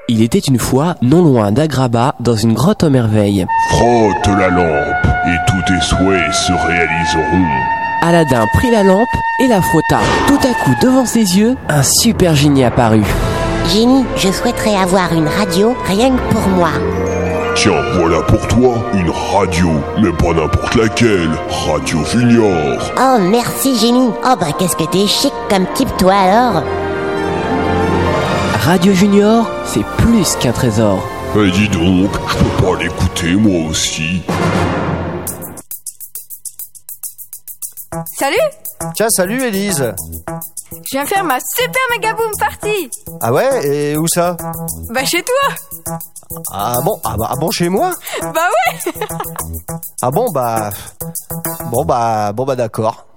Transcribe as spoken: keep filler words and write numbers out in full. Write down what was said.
Il était une fois, non loin d'Agraba, dans une grotte aux merveilles. Frotte la lampe et tous tes souhaits se réaliseront. Aladdin prit la lampe et la frotta. Tout à coup, devant ses yeux, un super génie apparut. Génie, je souhaiterais avoir une radio rien que pour moi. Tiens, voilà pour toi, une radio, mais pas n'importe laquelle, Radio Junior. Oh, merci Génie. Oh bah qu'est-ce que t'es chic comme type toi alors. Radio Junior, c'est plus qu'un trésor. Eh dis donc, je peux pas l'écouter moi aussi. Salut! Tiens, salut Élise. Je viens faire ma super méga boom party. Ah ouais, et où ça? Bah chez toi. Ah bon, ah, bah, ah bon, chez moi? Bah ouais. Ah bon, bah... Bon bah, bon bah d'accord.